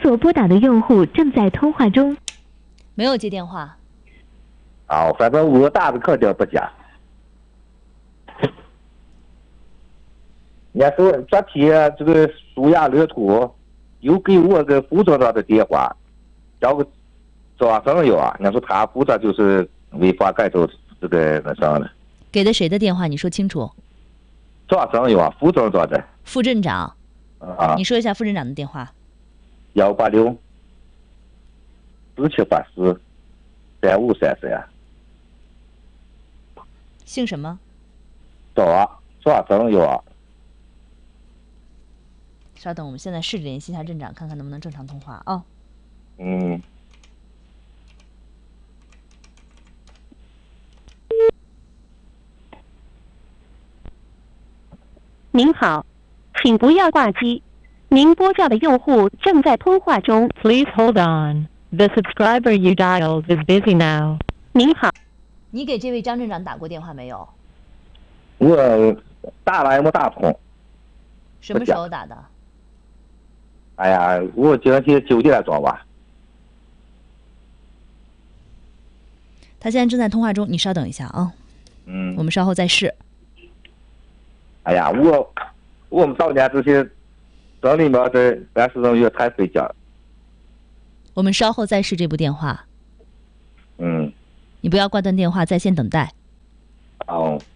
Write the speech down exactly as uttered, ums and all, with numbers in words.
所拨打的用户正在通话中， 没有接电话。 哦，反正我打的肯定不接。人家说昨天这个苏亚乐图又给我个副总长的电话，叫个抓生药啊，人家说他负责就是违法改造这个那啥的。 给的谁的电话？你说清楚。 抓生药啊，副总长的。 副镇长。 啊。 你说一下副镇长的电话。 幺八六四七八四三五三三。 姓什么？ 抓抓生药啊。 稍等，我们现在试着联系一下镇长，看看能不能正常通话啊。 嗯。 您好，请不要挂机，您拨叫的用户正在通话中。 Please hold on. The subscriber you dialed is busy now. 您好， 你给这位张镇长打过电话没有？ 我打了也没打通。 什么时候打的？ 哎呀，我今天九点钟吧。 他现在正在通话中，你稍等一下啊。 嗯。 我们稍后再试。 哎呀，我我们早年这些省里面的办事人员太费劲了。 我们稍后再试这部电话。 嗯。 你不要挂断电话，在线等待。 哦。